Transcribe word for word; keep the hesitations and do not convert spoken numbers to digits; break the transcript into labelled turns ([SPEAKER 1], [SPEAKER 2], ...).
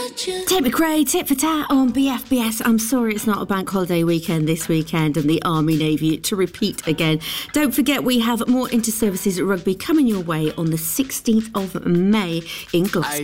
[SPEAKER 1] Tit McRae, tit for tat on B F B S. I'm sorry it's not a bank holiday weekend this weekend and the Army Navy to repeat again. Don't forget we have more inter-services rugby coming your way on the sixteenth of May in Glasgow.